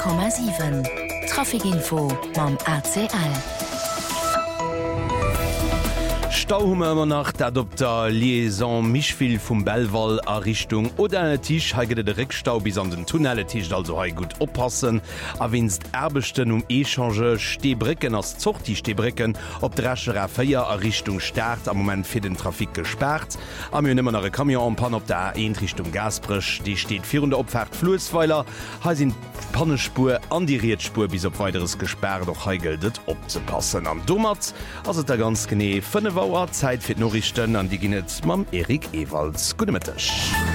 100,7 Trafikinfo mam ACL. Stau hummer immer nach dat op der Liaison Michville vum Belval a Richtung oder Tisch haget de Rückstau bis an den Tunneletisch, also ha gut oppassen. A winst Erbechten Echange Stebricken ass zocht die Stebricken op drecher Feier a Richtung Start am moment fir den Trafik gesperrt. Am immer nach Kamion an Pan op der Richtung Gasbrech, die steht 400 Opfahrt Fluesweiler, ha sind Pannespur an die Rietspur bis op weiteres gesperrt doch hegeldet opzepassen. Am Dommerz also der ganz gené 5 Zeit fir Norrichten an die Ginnet mam Erik Ewalds. Gute Mittag.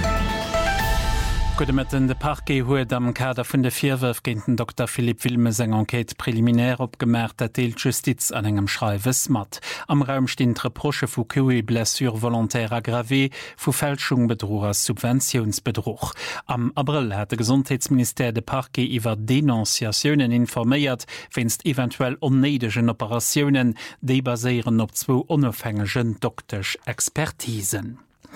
Gute Mittag. De Parquet huet am Kader vun de Vierwürf géint den Dr. Philipp Wilme seg Enquete preliminär opgemerkt, dat Deel Justiz an engem Schreiwes mat. Am Raum stehen Reproche vu QE Blessure volontaire aggravé, vu Fälschung bedroher Subventionsbedroch. Am April hat de Gesundheitsminister de Parquet iwwer Denunziationen informéiert, wennst eventuell onneidegen Operationen, déi baséieren op 2 onofhängigen doktorsch Expertisen.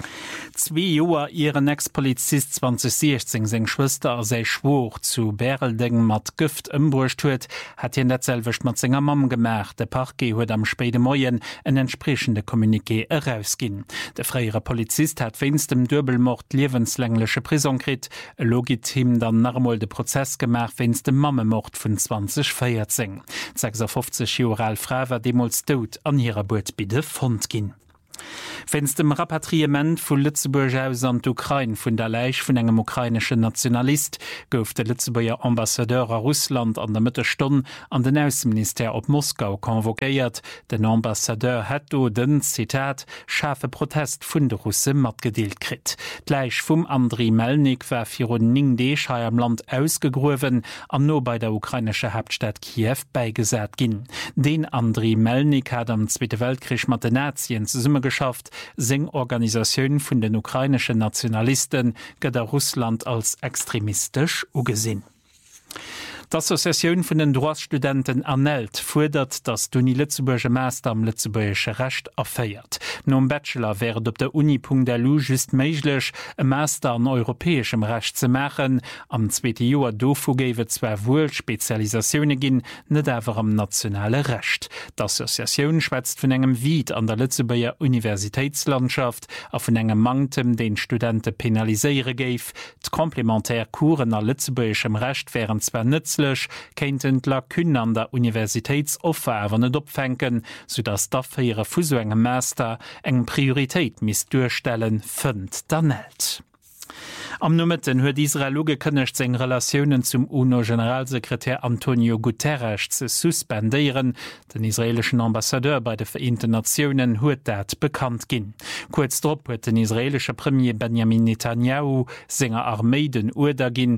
2 Joer ihren Ex-Polizist 2016 seg Schwester a sei Schwur zu Bäreldegen mat Gift ëmbrucht huet, hat hien netselwecht mat senger Mam gemerkt. De Parquet huet am späte Moien en entsprechende Kommuniqué herausginn. De freiere Polizist hat wennst dem Dürbelmord liewenslängliche Prison krit, logitim dann normal de Prozess gemerkt wennst dem Mammemord vun 2014. 56 Jahre Frau war demols tot an ihrer Boot bide fond ginn. Wenn's dem Rapatriement vu Lützeburg aus an d'Ukraine vun der Leich vun engem ukrainischen Nationalist gouf der Lützeburger Ambassadeur a Russland an der Mittelstunde an den Außenminister op Moskau konvokéiert. Den Ambassadeur hat do den, Zitat, scharfe Protest vun de Russe mat gedeelt krit. Gleich vum Andriy Melnik war fir ning Deschai am Land ausgegruwen, an no bei der ukrainische Hauptstadt Kiew beigesät ginn. Den Andriy Melnik hat am Zweite Weltkrieg mat den Nazien zusammen geschafft, seng Organisationun vun den ukrainischen Nationalisten gëtt Russland als extremistisch ugesinn. D'Assoziatioun vun den Droitstudenten annelt fordert, dass d'Uni Lützeburger Master am Lützeburgische Recht erfeiert. No Bachelor wäret op der Uni.delu just méiglech e Master an europäischem Recht ze machen. Am 2. Joer dofu géwe zwer wohl Spezialisationune ginn, net awer am nationale Recht. D'Assoziatioun schwätzt vun engem Wied an der Lützeburger Universitätslandschaft a vun engem Mangtem den Studente penaliséiere géif. D'Komplementärkuren a Lützeburgischem Recht wären zwer nützlich, kenten Lakünnen an der Universitätsoffer awer net opfänken, sodass dafür ihre Fuso engem Master eng Priorität miss durchstellen fënnt danelt. Am Nummerten huet Israel ugekënnecht seg Relationen zum UNO-Generalsekretär Antonio Guterres ze suspendeieren. Den israelischen Ambassadeur bei de Vereinten Nationen huet dat bekannt ginn. Kurz drop huet den israelische Premier Benjamin Netanyahu senger Armee den Urder ginn,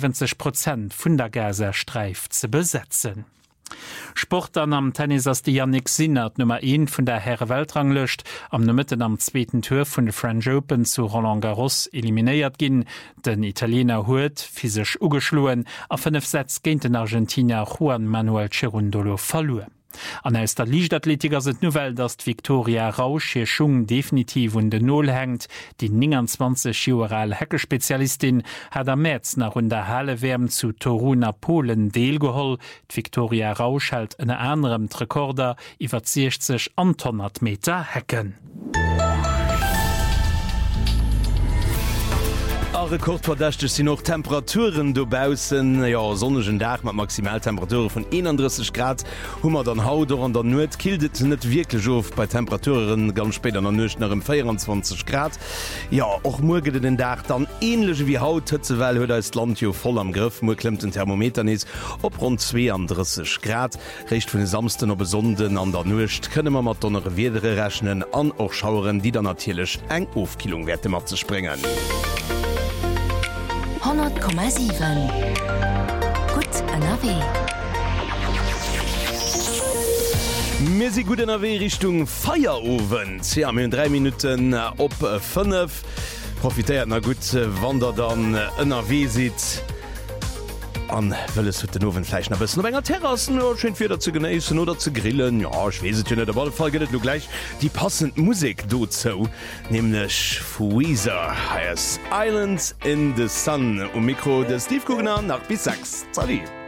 70% vun der Gazastreif ze besetzen. Sport an am Tennis ass die Yannick Sinner Nummer 1 vun der Herre Weltrang löscht, am Nummerten am 2. Tour vun de French Open zu Roland Garros eliminéiert ginn. Den Italiener huet physisch ugeschluen, a 5 Sätze géint den Argentinier Juan Manuel Cerundolo verlor. An aus der Lichtathletiker sind Novel, dass Victoria Rausch hier Schung definitiv und de Null hängt. Die 29-jährige Heckespezialistin hat am März nach der Halle Wärme zu Toruna Polen Deelgeholl. Victoria Rausch hält einen anderen Rekorder über 60 an 100 Meter Hecken. Rekordverdächtech sinn noch Temperaturen dobausen, ja sonnegen Dach mat Maximaltemperature von 31 Grad, hummer dann Haut an der Nuet kildet net wirklich of bei Temperaturen ganz spät an der Nucht nach 24 Grad. Ja och morget den Dach dann ähnlich wie Haut ze well huet als Land jo voll am Griff, mo klemmt den Thermometer is op rund 32 Grad. Recht vun den samsten op besonden an der Nucht könne man mat donnere Wedere rechnen an och Schaueren, die dann natürlich eng Ofkilungwerte mat ze springen. 100,7 Gut NRW. Mir sie gut NRW Richtung Feieroven. Sie haben in 3 Minuten op 5. Profitiert na gut, wann der dann NRW sieht. An wëlles hue den Owenfleisch bis enger Terrassen schön fir zu geneessen oder zu grillen. Ja schwese net der Ball folget du gleich die passend Musik dozo, nämlich Weezer heißt Islands in the Sun. Mikro des Steve Kugner nach bis 6. Salut.